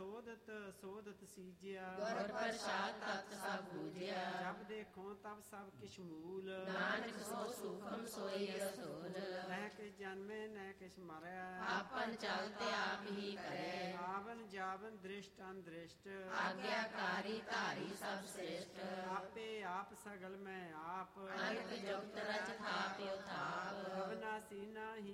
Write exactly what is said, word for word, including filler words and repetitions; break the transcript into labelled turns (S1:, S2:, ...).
S1: ਸੋਧਤ ਸੋਧਤ ਸੀਜਿਆ।
S2: ਗੁਰ ਪ੍ਰਸਾਦ ਤਤ ਸਭ ਬੂਝਿਆ।
S1: ਜਬ ਦੇਖੋ ਤਬ ਸਭ ਕਿਛ ਮੂਲ।
S2: ਨਾਨਕ ਸੋ ਸੂਖਮ ਸੋਈ ਰਸੂਲ।
S1: ਨਹਿ ਕਿਛ ਜਨਮੇ ਨਹਿ ਕਿਛ ਮਰੈ।
S2: ਆਪਨ ਚਲਤੇ ਆਪ ਹੀ ਕਰੈ।
S1: ਆਵਨ ਜਾਵਨ ਦ੍ਰਿਸ਼ਟ ਅੰਦ੍ਰਿਸ਼ਟ।
S2: ਆਗਿਆਕਾਰੀ ਧਾਰੀ ਸਭ ਸ੍ਰਿਸ਼ਟ।
S1: ਆਪੇ ਆਪ ਸਗਲ ਮੈਂ ਆਪ।
S2: ਅਨਕ ਜੁਗਤ ਰਚ ਥਾਪਿ ਉਥਾਪ।
S1: ਅਵਨਾਸੀ ਨਾਹੀ